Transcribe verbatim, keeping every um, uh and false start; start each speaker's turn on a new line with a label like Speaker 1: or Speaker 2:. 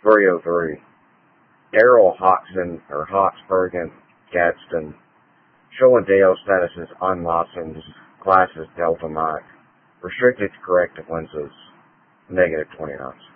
Speaker 1: three oh three. Daryl Hoxton, or Hoxbergen Gadsden. Showing Dale status is unlicensed. Class is Delta Mike. Restricted to corrective lenses. Negative twenty knots.